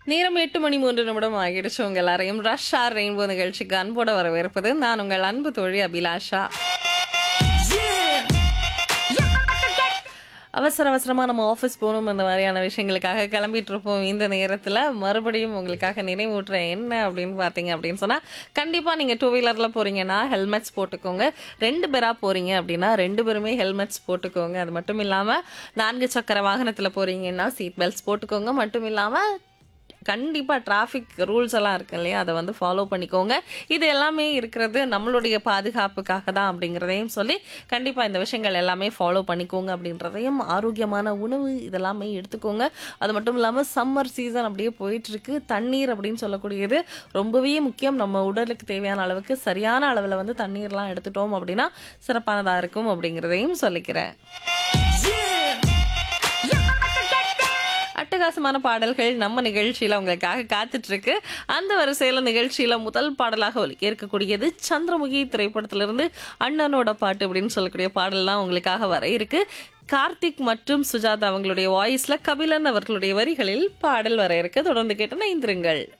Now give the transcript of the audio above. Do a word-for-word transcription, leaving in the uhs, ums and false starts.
நேரம் எட்டு மணி மூன்று நிமிடம் ஆகிடுச்சு. உங்க எல்லாரையும் ரஷ் ஆர் ரெயின்போ நிகழ்ச்சிக்கு அன்போட வரவேற்பது நான் உங்கள் அன்பு தோழி அபிலாஷா. அவசர அவசரமா நம்ம ஆஃபீஸ் போகணும் இந்த மாதிரியான விஷயங்களுக்காக கிளம்பிட்டு இருப்போம். இந்த நேரத்தில் மறுபடியும் உங்களுக்காக நினைவூட்டுறேன் என்ன அப்படின்னு பார்த்தீங்க அப்படின்னு சொன்னால், கண்டிப்பாக நீங்கள் டூ வீலரில் போகிறீங்கன்னா ஹெல்மெட்ஸ் போட்டுக்கோங்க. ரெண்டு பேராக போகிறீங்க அப்படின்னா ரெண்டு பேருமே ஹெல்மெட்ஸ் போட்டுக்கோங்க. அது மட்டும் இல்லாமல் நான்கு சக்கர வாகனத்தில் போகிறீங்கன்னா சீட் பெல்ட்ஸ் போட்டுக்கோங்க. மட்டும் இல்லாமல் கண்டிப்பாக டிராஃபிக் ரூல்ஸ் எல்லாம் இருக்கு இல்லையா, அதை வந்து ஃபாலோ பண்ணிக்கோங்க. இது எல்லாமே இருக்கிறது நம்மளுடைய பாதுகாப்புக்காக தான் அப்படிங்கிறதையும் சொல்லி கண்டிப்பாக இந்த விஷயங்கள் எல்லாமே ஃபாலோ பண்ணிக்கோங்க அப்படின்றதையும், ஆரோக்கியமான உணவு இதெல்லாமே எடுத்துக்கோங்க. அது மட்டும் இல்லாமல் சம்மர் சீசன் அப்படியே போயிட்டுருக்கு. தண்ணீர் அப்படின்னு சொல்லக்கூடியது ரொம்பவே முக்கியம். நம்ம உடலுக்கு தேவையான அளவுக்கு சரியான அளவில் வந்து தண்ணீர்லாம் எடுத்துட்டோம் அப்படின்னா சிறப்பானதாக இருக்கும் அப்படிங்கிறதையும் சொல்லிக்கிறேன். அட்டகாசமான பாடல்கள் நம்ம நிகழ்ச்சியில உங்களுக்காக காத்துட்டு இருக்கு. அந்த வரிசையில நிகழ்ச்சியில முதல் பாடலாக ஒலிக்க இருக்கக்கூடியது சந்திரமுகி திரைப்படத்திலிருந்து அண்ணனோட பாட்டு அப்படின்னு சொல்லக்கூடிய பாடல்லாம் உங்களுக்காக வர இருக்கு. கார்த்திக் மற்றும் சுஜாதா அவங்களுடைய வாய்ஸ்ல கபிலன் அவர்களுடைய வரிகளில் பாடல் வர இருக்கு. தொடர்ந்து கேட்டு இணைந்திருங்கள்.